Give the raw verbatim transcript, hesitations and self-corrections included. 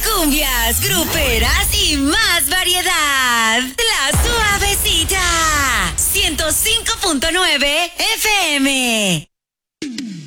Cumbias, gruperas y más variedad. La Suavecita. ciento cinco punto nueve F M.